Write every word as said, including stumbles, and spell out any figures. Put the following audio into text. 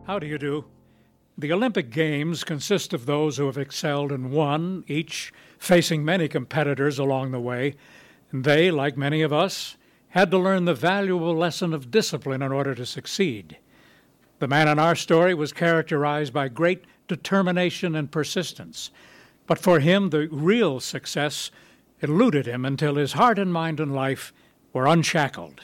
How do you do? The Olympic Games consist of those who have excelled and won, each facing many competitors along the way. And they, like many of us, had to learn the valuable lesson of discipline in order to succeed. The man in our story was characterized by great determination and persistence. But for him, the real success eluded him until his heart and mind and life were unshackled.